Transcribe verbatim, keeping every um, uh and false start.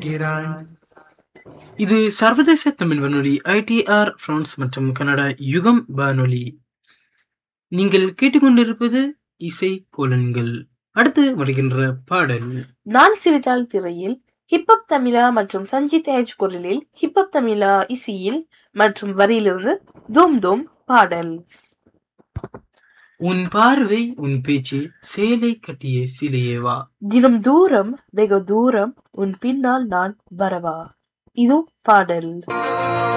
போகிறாய். இது சர்வதேச தமிழ் வானொலி ஐடிஆர் பிரான்ஸ் மற்றும் கனடா யுகம் வானொலி. நீங்கள் கேட்டுக்கொண்டிருப்பது இசை கோலன்கள். அடுத்து வருகின்ற பாடல் நான் சிரித்தால் திரையில் ஹிப்ஹப் தமிழா மற்றும் சஞ்சித் ஏஜ் குரலில் ஹிப்ஹப் தமிழா இசையில் மற்றும் வரியிலிருந்து தூம் தூம் பாடல். உன் பார்வை உன் பேச்சு சேலை கட்டிய சிலையேவா, தினம் தூரம் வெகு தூரம் உன் பின்னால் நான் வரவா. இது பாடல்.